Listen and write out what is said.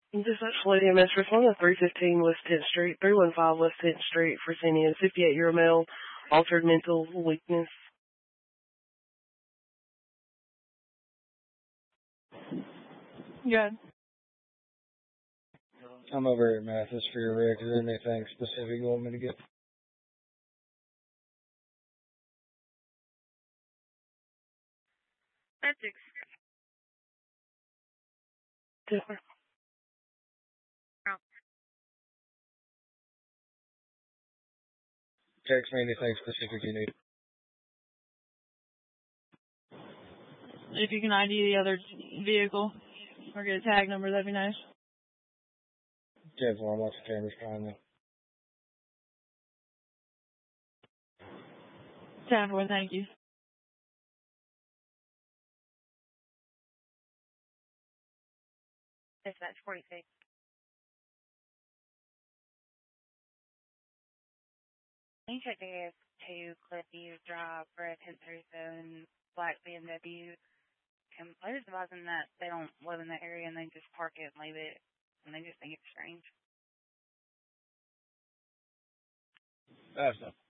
Dispatch Lydia Miss, respond to 315 West 10th Street, 315 West 10th Street for senior 58-year male, altered mental weakness. Good. I'm over at Mathis for your wreck. Is there anything specific you want me to get? That's Different. Text me anything specific you need. If you can ID the other vehicle or get a tag number, that'd be nice. Careful, I'm watching cameras behind me. 10-4, thank you. Dispatch 46. Can you check the AS2 Cliffview Drive, Red 1037, black BMW? And I just advise them that they don't live in the area and they just park it and leave it, and they just think it's strange. That's not.